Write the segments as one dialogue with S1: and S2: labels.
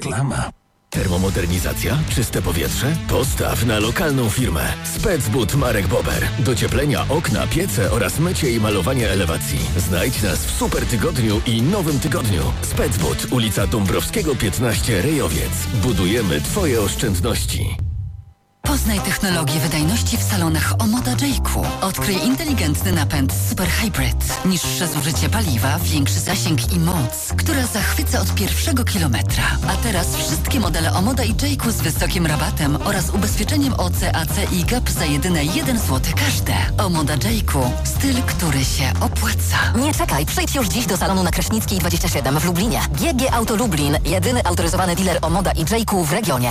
S1: Reklama.
S2: Termomodernizacja? Czyste powietrze? Postaw na lokalną firmę. Specbud Marek Bober. Docieplenia, okna, piece oraz mycie i malowanie elewacji. Znajdź nas w super tygodniu i nowym tygodniu. Specbud, ulica Dąbrowskiego 15, Rejowiec. Budujemy Twoje oszczędności.
S3: Poznaj technologię wydajności w salonach Omoda Jayco. Odkryj inteligentny napęd Super Hybrid. Niższe zużycie paliwa, większy zasięg i moc, która zachwyca od pierwszego kilometra. A teraz wszystkie modele Omoda i Jayco z wysokim rabatem oraz ubezpieczeniem OC, AC i GAP za jedyne 1 zł każde. Omoda Jayco. Styl, który się opłaca.
S4: Nie czekaj, przyjdź już dziś do salonu na Kraśnickiej 27 w Lublinie. GG Auto Lublin. Jedyny autoryzowany dealer Omoda i Jayco w regionie.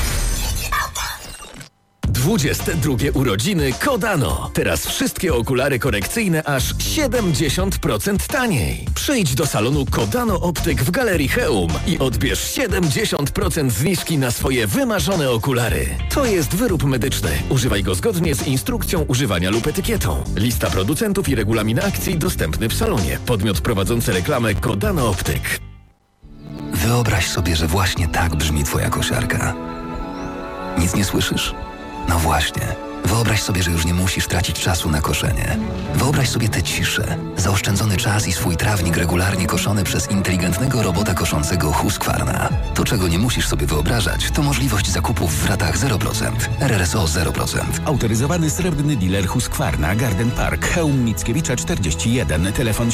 S2: 22 urodziny Kodano. Teraz wszystkie okulary korekcyjne aż 70% taniej. Przyjdź do salonu Kodano Optyk w Galerii Chełm i odbierz 70% zniżki na swoje wymarzone okulary. To jest wyrób medyczny. Używaj go zgodnie z instrukcją używania lub etykietą. Lista producentów i regulamin akcji dostępny w salonie. Podmiot prowadzący reklamę Kodano Optyk.
S1: Wyobraź sobie, że właśnie tak brzmi twoja kosiarka. Nic nie słyszysz? No właśnie. Wyobraź sobie, że już nie musisz tracić czasu na koszenie. Wyobraź sobie tę ciszę, zaoszczędzony czas i swój trawnik regularnie koszony przez inteligentnego robota koszącego Husqvarna. To, czego nie musisz sobie wyobrażać, to możliwość zakupów w ratach 0%. RRSO 0%.
S5: Autoryzowany srebrny dealer Husqvarna, Garden Park, Chełm Mickiewicza 41, telefon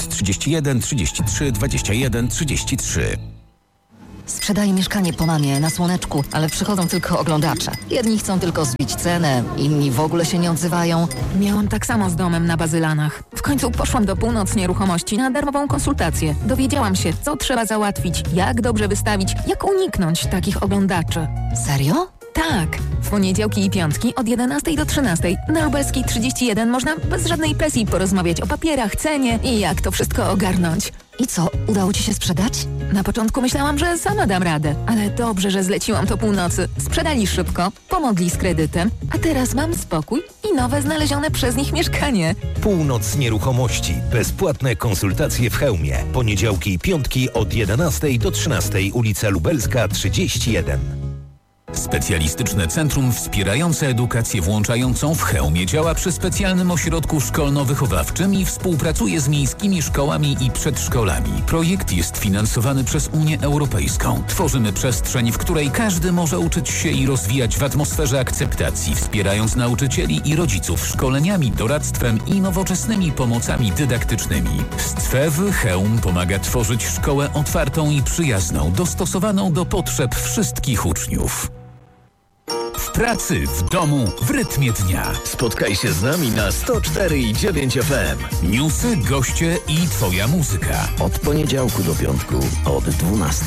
S5: 731 33 21 33.
S4: Sprzedaję mieszkanie po mamie na Słoneczku, ale przychodzą tylko oglądacze. Jedni chcą tylko zbić cenę, inni w ogóle się nie odzywają.
S6: Miałam tak samo z domem na Bazylanach. W końcu poszłam do Północ Nieruchomości na darmową konsultację. Dowiedziałam się, co trzeba załatwić, jak dobrze wystawić, jak uniknąć takich oglądaczy.
S4: Serio?
S6: Tak. W poniedziałki i piątki od 11 do 13 na Lubelskiej 31 można bez żadnej presji porozmawiać o papierach, cenie i jak to wszystko ogarnąć.
S4: I co, udało ci się sprzedać?
S6: Na początku myślałam, że sama dam radę, ale dobrze, że zleciłam to Północy. Sprzedali szybko, pomogli z kredytem, a teraz mam spokój i nowe znalezione przez nich mieszkanie.
S7: Północ Nieruchomości. Bezpłatne konsultacje w Chełmie. Poniedziałki i piątki od 11 do 13, ulica Lubelska 31.
S5: Specjalistyczne centrum wspierające edukację włączającą w Chełmie działa przy specjalnym ośrodku szkolno-wychowawczym i współpracuje z miejskimi szkołami i przedszkolami. Projekt jest finansowany przez Unię Europejską. Tworzymy przestrzeń, w której każdy może uczyć się i rozwijać w atmosferze akceptacji, wspierając nauczycieli i rodziców szkoleniami, doradztwem i nowoczesnymi pomocami dydaktycznymi. Scwew Chełm pomaga tworzyć szkołę otwartą i przyjazną, dostosowaną do potrzeb wszystkich uczniów. W pracy, w domu, w rytmie dnia.
S2: Spotkaj się z nami na 104,9 FM.
S5: Newsy, goście i twoja muzyka.
S1: Od poniedziałku do piątku od 12.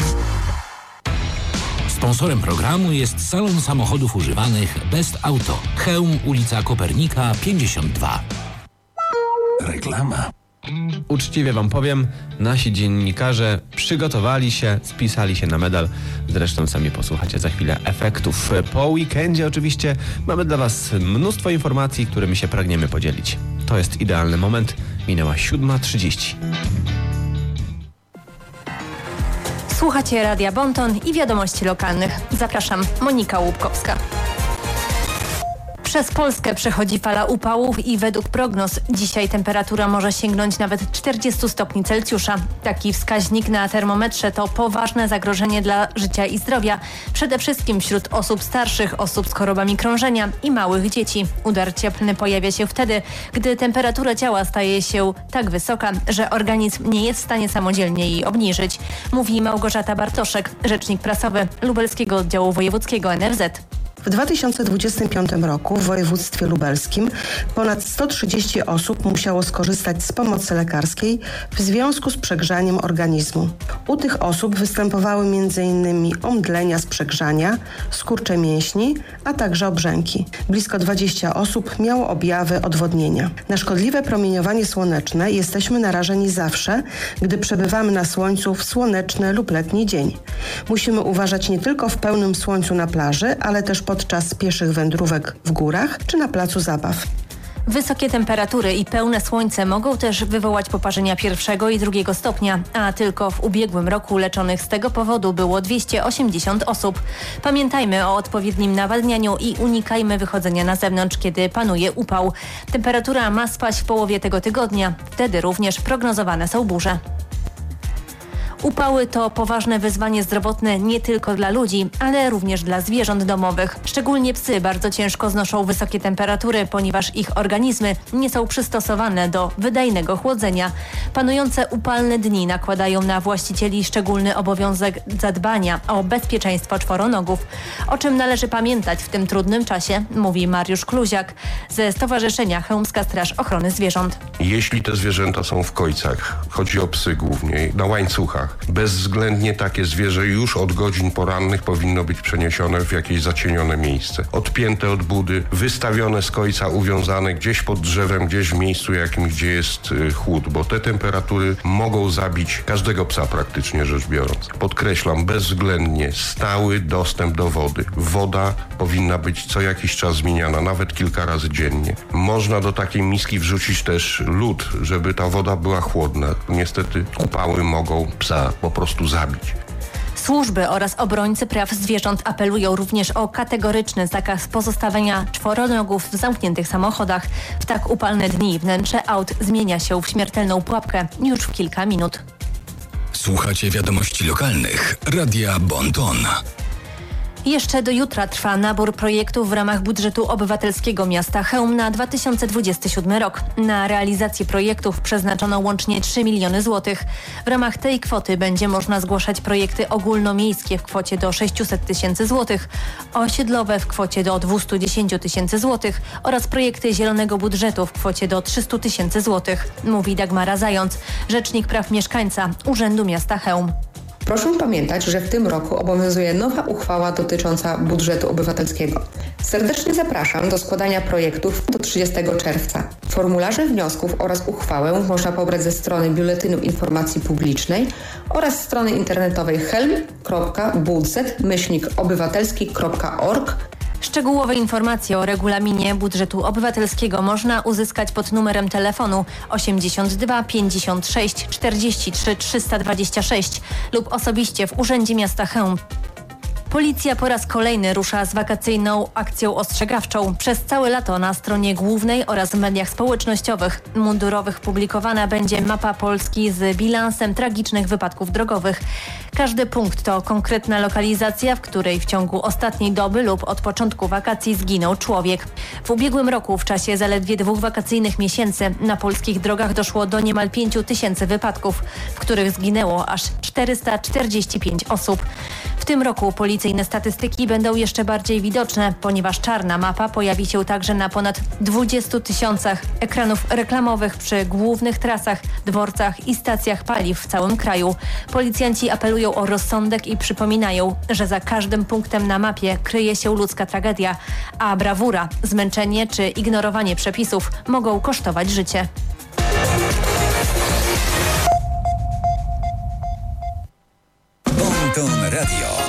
S8: Sponsorem programu jest salon samochodów używanych Best Auto. Chełm, ulica Kopernika 52.
S1: Reklama.
S9: Uczciwie wam powiem, nasi dziennikarze przygotowali się, spisali się na medal. Zresztą sami posłuchacie za chwilę efektów. Po weekendzie oczywiście mamy dla was mnóstwo informacji, którymi się pragniemy podzielić. To jest idealny moment. Minęła 7:30.
S10: Słuchacie Radia Bonton i wiadomości lokalnych. Zapraszam, Monika Łupkowska. Przez Polskę przechodzi fala upałów i według prognoz dzisiaj temperatura może sięgnąć nawet 40 stopni Celsjusza. Taki wskaźnik na termometrze to poważne zagrożenie dla życia i zdrowia. Przede wszystkim wśród osób starszych, osób z chorobami krążenia i małych dzieci. Udar cieplny pojawia się wtedy, gdy temperatura ciała staje się tak wysoka, że organizm nie jest w stanie samodzielnie jej obniżyć. Mówi Małgorzata Bartoszek, rzecznik prasowy Lubelskiego Oddziału Wojewódzkiego NFZ.
S11: W 2025 roku w województwie lubelskim ponad 130 osób musiało skorzystać z pomocy lekarskiej w związku z przegrzaniem organizmu. U tych osób występowały m.in. omdlenia z przegrzania, skurcze mięśni, a także obrzęki. Blisko 20 osób miało objawy odwodnienia. Na szkodliwe promieniowanie słoneczne jesteśmy narażeni zawsze, gdy przebywamy na słońcu w słoneczny lub letni dzień. Musimy uważać nie tylko w pełnym słońcu na plaży, ale też podczas pieszych wędrówek w górach czy na placu zabaw.
S10: Wysokie temperatury i pełne słońce mogą też wywołać poparzenia 1. i 2. stopnia, a tylko w ubiegłym roku leczonych z tego powodu było 280 osób. Pamiętajmy o odpowiednim nawadnianiu i unikajmy wychodzenia na zewnątrz, kiedy panuje upał. Temperatura ma spaść w połowie tego tygodnia. Wtedy również prognozowane są burze. Upały to poważne wyzwanie zdrowotne nie tylko dla ludzi, ale również dla zwierząt domowych. Szczególnie psy bardzo ciężko znoszą wysokie temperatury, ponieważ ich organizmy nie są przystosowane do wydajnego chłodzenia. Panujące upalne dni nakładają na właścicieli szczególny obowiązek zadbania o bezpieczeństwo czworonogów. O czym należy pamiętać w tym trudnym czasie, mówi Mariusz Kluziak ze Stowarzyszenia Chełmska Straż Ochrony Zwierząt.
S12: Jeśli te zwierzęta są w kojcach, chodzi o psy głównie, na łańcuchach, bezwzględnie takie zwierzę już od godzin porannych powinno być przeniesione w jakieś zacienione miejsce. Odpięte od budy, wystawione z kojca, uwiązane gdzieś pod drzewem, gdzieś w miejscu jakimś, gdzie jest chłód, bo te temperatury mogą zabić każdego psa praktycznie rzecz biorąc. Podkreślam, bezwzględnie stały dostęp do wody. Woda powinna być co jakiś czas zmieniana, nawet kilka razy dziennie. Można do takiej miski wrzucić też lód, żeby ta woda była chłodna. Niestety upały mogą psa po prostu zabić.
S10: Służby oraz obrońcy praw zwierząt apelują również o kategoryczny zakaz pozostawiania czworonogów w zamkniętych samochodach. W tak upalne dni wnętrze aut zmienia się w śmiertelną pułapkę już w kilka minut.
S2: Słuchacie wiadomości lokalnych Radia Bon Ton.
S10: Jeszcze do jutra trwa nabór projektów w ramach budżetu obywatelskiego miasta Chełm na 2027 rok. Na realizację projektów przeznaczono łącznie 3 miliony złotych. W ramach tej kwoty będzie można zgłaszać projekty ogólnomiejskie w kwocie do 600 tysięcy złotych, osiedlowe w kwocie do 210 tysięcy złotych oraz projekty zielonego budżetu w kwocie do 300 tysięcy złotych, mówi Dagmara Zając, rzecznik praw mieszkańca Urzędu Miasta Chełm.
S13: Proszę pamiętać, że w tym roku obowiązuje nowa uchwała dotycząca budżetu obywatelskiego. Serdecznie zapraszam do składania projektów do 30 czerwca. Formularze wniosków oraz uchwałę można pobrać ze strony Biuletynu Informacji Publicznej oraz strony internetowej helm.budżet-obywatelski.org.
S10: Szczegółowe informacje o regulaminie budżetu obywatelskiego można uzyskać pod numerem telefonu 82 56 43 326 lub osobiście w Urzędzie Miasta Chełm. Policja po raz kolejny rusza z wakacyjną akcją ostrzegawczą. Przez całe lato na stronie głównej oraz w mediach społecznościowych mundurowych publikowana będzie mapa Polski z bilansem tragicznych wypadków drogowych. Każdy punkt to konkretna lokalizacja, w której w ciągu ostatniej doby lub od początku wakacji zginął człowiek. W ubiegłym roku w czasie zaledwie 2 wakacyjnych miesięcy na polskich drogach doszło do niemal 5 tysięcy wypadków, w których zginęło aż 445 osób. W tym roku policyjne statystyki będą jeszcze bardziej widoczne, ponieważ czarna mapa pojawi się także na ponad 20 tysiącach ekranów reklamowych przy głównych trasach, dworcach i stacjach paliw w całym kraju. Policjanci apelują o rozsądek i przypominają, że za każdym punktem na mapie kryje się ludzka tragedia, a brawura, zmęczenie czy ignorowanie przepisów mogą kosztować życie.
S2: Bon Ton Radio.